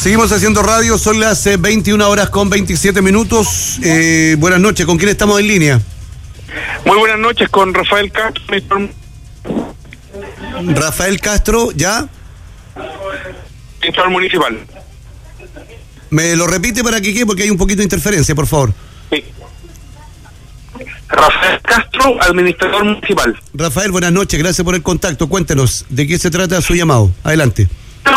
Seguimos haciendo radio, son las 21 horas con 27 minutos. Buenas noches, ¿con quién estamos en línea? Muy buenas noches, con Rafael Castro. Rafael Castro, ¿ya? Administrador municipal. ¿Me lo repite para que quede? Porque hay un poquito de interferencia, por favor. Sí. Rafael Castro, administrador municipal. Rafael, buenas noches, gracias por el contacto. Cuéntenos, ¿de qué se trata su llamado? Adelante.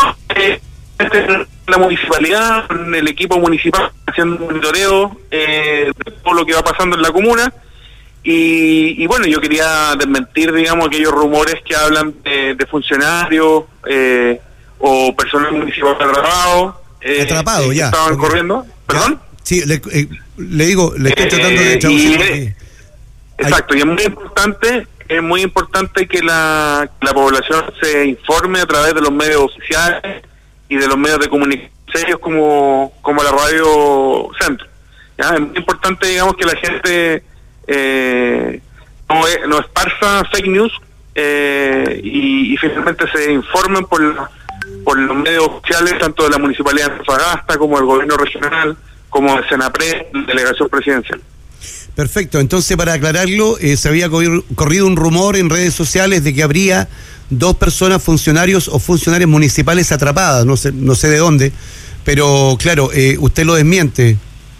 La municipalidad, con el equipo municipal, haciendo un monitoreo de todo lo que va pasando en la comuna. Y bueno, yo quería desmentir, digamos, aquellos rumores que hablan de funcionarios o personal municipal atrapado. Atrapado, ya. Estaban corriendo. ¿Perdón? Sí, le digo, le estoy tratando de traducir. Exacto, y es muy importante que la población se informe a través de los medios oficiales y de los medios de comunicación como la Radio Centro. ¿Ya? Es muy importante, digamos, que la gente no esparza fake news y finalmente se informen por los medios oficiales, tanto de la Municipalidad de Antofagasta como del Gobierno Regional, como de Senapred, Delegación Presidencial. Perfecto, entonces para aclararlo, se había corrido un rumor en redes sociales de que habría 2 personas, funcionarios o funcionarias municipales atrapadas, no sé de dónde, pero claro, usted lo desmiente.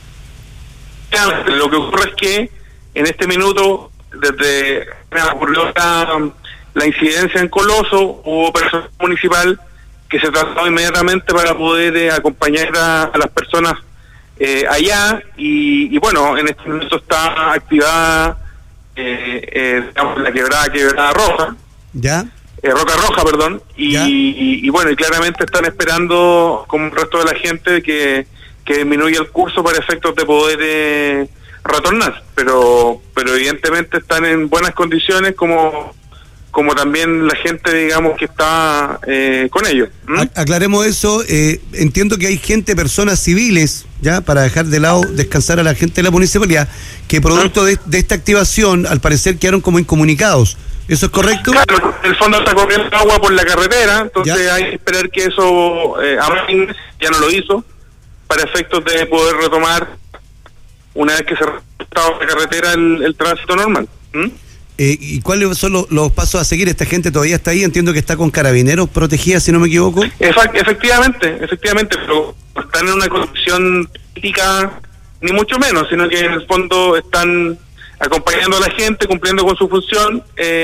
Lo que ocurre es que en este minuto, desde que ocurrió la incidencia en Coloso, hubo personal municipal que se trató inmediatamente para poder acompañar a las personas allá, y bueno, en este momento está activada digamos, la quebrada Roja. ¿Ya? Roca Roja, perdón, y bueno, y claramente están esperando, como el resto de la gente, que disminuya el curso para efectos de poder retornar, pero evidentemente están en buenas condiciones como también la gente, digamos, que está con ellos. Aclaremos eso. Entiendo que hay personas civiles, ya, para dejar de lado, descansar a la gente de la municipalidad, que producto de esta activación, al parecer quedaron como incomunicados. ¿Eso es correcto? Claro, el fondo está corriendo agua por la carretera, entonces hay que esperar que eso ya no lo hizo, para efectos de poder retomar, una vez que se restaura la carretera, el tránsito normal. ¿Y cuáles son los pasos a seguir? ¿Esta gente todavía está ahí? Entiendo que está con carabineros protegida, si no me equivoco. Efectivamente, pero están en una condición crítica, ni mucho menos, sino que en el fondo están acompañando a la gente, cumpliendo con su función,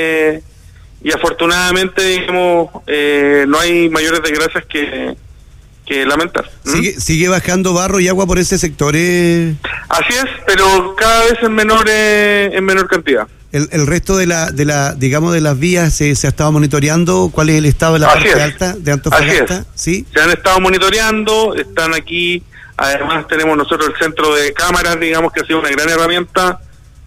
y afortunadamente, digamos, no hay mayores desgracias que lamentar. ¿Sigue bajando barro y agua por ese sector? Así es, pero cada vez en menor cantidad. El resto de las vías se ha estado monitoreando. ¿Cuál es el estado de la parte alta de Antofagasta? ¿Sí? Se han estado monitoreando, están aquí. Además tenemos nosotros el centro de cámaras, digamos, que ha sido una gran herramienta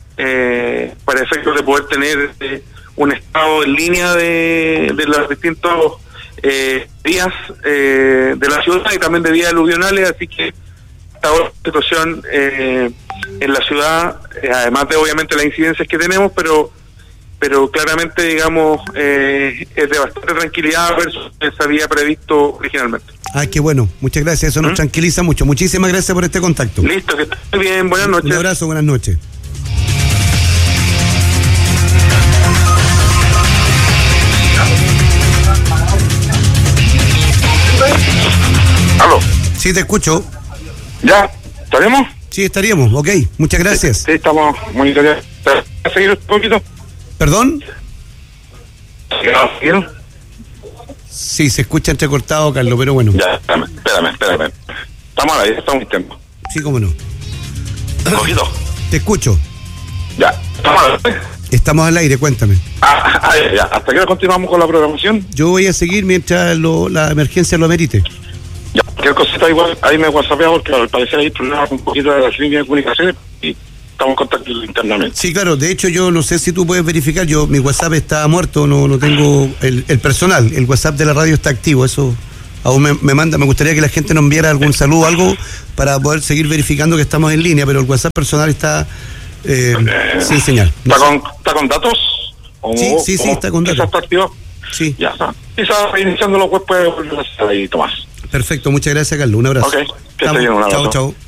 para efectos de poder tener un estado en línea de los distintos vías de la ciudad y también de vías aluvionales, así que esta situación en la ciudad, además de obviamente las incidencias que tenemos, pero claramente, digamos, es de bastante tranquilidad versus lo que se había previsto originalmente. Qué bueno, muchas gracias, eso nos tranquiliza mucho. Muchísimas gracias por este contacto. Listo, que esté bien, buenas noches. Un abrazo, buenas noches. ¿Aló? Sí, te escucho. ¿Ya? ¿Estaremos? Sí, estaríamos, ok, muchas gracias. Sí, estamos monitoreando. ¿A seguir un poquito? ¿Perdón? ¿Seguir? Sí, se escucha entrecortado, Carlos, pero bueno. Ya, espérame. Estamos al aire, estamos mintiendo. Sí, cómo no. ¿Un poquito? Te escucho. Ya, estamos al aire. Estamos al aire, cuéntame. Ya. ¿Hasta qué hora continuamos con la programación? Yo voy a seguir mientras la emergencia lo amerite. Ya, cualquier cosita igual, ahí me whatsappea porque al parecer hay problemas con un poquito de las líneas de comunicaciones y estamos en contacto internamente. Sí, claro, de hecho yo no sé si tú puedes verificar, mi WhatsApp está muerto, no tengo el personal, el WhatsApp de la radio está activo, eso aún me manda, me gustaría que la gente nos enviara algún saludo o algo para poder seguir verificando que estamos en línea, pero el WhatsApp personal está sin señal. ¿Está con datos? Sí, está con datos. ¿Está activo? Sí. Ya está. Quizás reiniciando los web puede volver a estar ahí, Tomás. Perfecto, muchas gracias, Carlos. Un abrazo. Ok, que esté bien, un abrazo. Chao, chao.